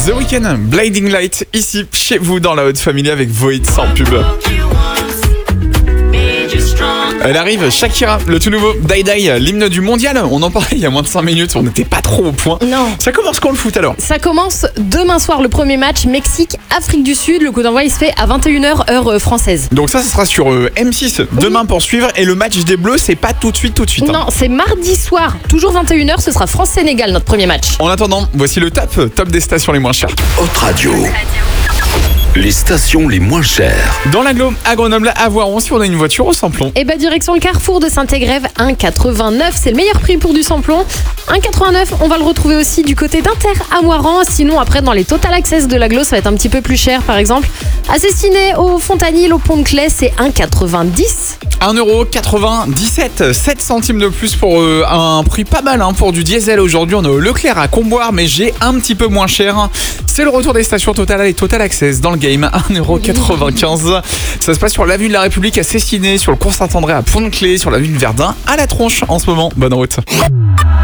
The Weeknd, Blinding Light, ici, chez vous, dans la Haute Family avec Void sans pub. Elle arrive, Shakira, le tout nouveau Die Die, l'hymne du mondial. On en parlait il y a moins de 5 minutes, on n'était pas trop au point. Non. Ça commence quand le foot alors ? Ça commence demain soir, le premier match, Mexique-Afrique du Sud. Le coup d'envoi, il se fait à 21h, heure française. Donc ça sera sur M6 demain pour suivre. Et le match des Bleus, c'est pas tout de suite. Non, c'est mardi soir, toujours 21h, ce sera France-Sénégal, notre premier match. En attendant, voici le top des stations les moins chères. Haute Radio. Les stations les moins chères. Dans l'agglo, à Grenoble, à Voiron, si on a une voiture au samplon. Et direction le carrefour de Saint-Égrève, 1,89, c'est le meilleur prix pour du samplon. 1,89, on va le retrouver aussi du côté d'Inter à Moiran. Sinon, après, dans les Total Access de l'agglo, ça va être un petit peu plus cher, par exemple. À Cessiné, au Fontanil, au Pont-de-Claix, c'est 1,90. 1,97€, 7 centimes de plus pour un prix pas mal pour du diesel. Aujourd'hui, on est au Leclerc à Comboire, mais j'ai un petit peu moins cher. C'est le retour des stations Total et Total Access dans le game, 1,95€. Ça se passe sur l'avenue de la République à Cessiné, sur le cours Saint-André à Pont-de-Claix, sur l'avenue de Verdun à La Tronche en ce moment. Bonne route.